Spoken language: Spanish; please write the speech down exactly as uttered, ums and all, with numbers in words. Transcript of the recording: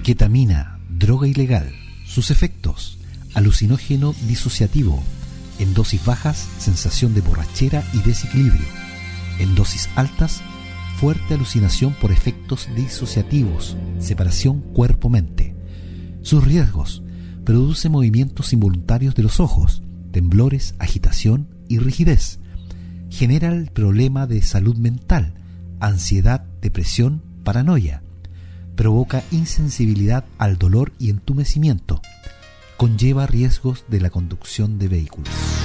Ketamina, droga ilegal. Sus efectos: alucinógeno disociativo. En dosis bajas, sensación de borrachera y desequilibrio. En dosis altas, fuerte alucinación por efectos disociativos, separación cuerpo-mente. Sus riesgos: produce movimientos involuntarios de los ojos, temblores, agitación y rigidez. Genera el problema de salud mental, ansiedad, depresión, paranoia. Provoca insensibilidad al dolor y entumecimiento. Conlleva riesgos de la conducción de vehículos.